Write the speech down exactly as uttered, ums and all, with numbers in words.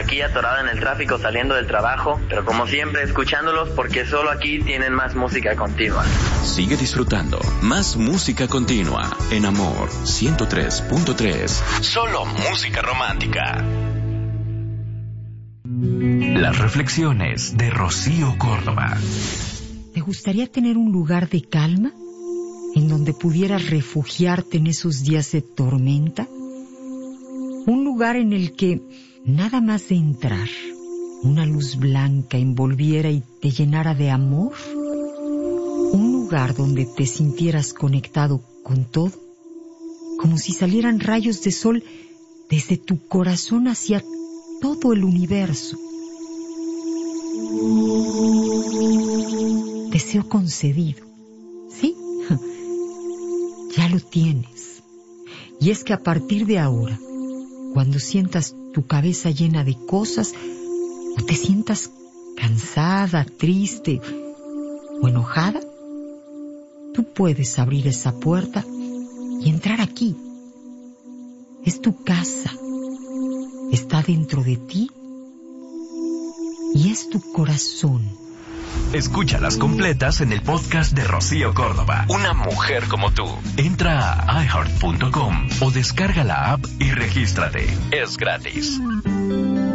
aquí atorado en el tráfico saliendo del trabajo, pero como siempre escuchándolos porque solo aquí tienen más música continua. Sigue disfrutando más música continua en Amor ciento tres punto tres. Solo música romántica. Las reflexiones de Rocío Córdoba. ¿Te gustaría tener un lugar de calma en donde pudieras refugiarte en esos días de tormenta? Un lugar en el que nada más de entrar, una luz blanca envolviera y te llenara de amor. Un lugar donde te sintieras conectado con todo, como si salieran rayos de sol desde tu corazón hacia todo el universo. Deseo concedido, ¿sí? Ya lo tienes. Y es que a partir de ahora, cuando sientas tu cabeza llena de cosas, o te sientas cansada, triste o enojada, tú puedes abrir esa puerta y entrar aquí. Es tu casa, está dentro de ti y es tu corazón. Escúchalas completas en el podcast de Rocío Córdoba. Una mujer como tú. Entra a i heart punto com o descarga la app y regístrate. Es gratis.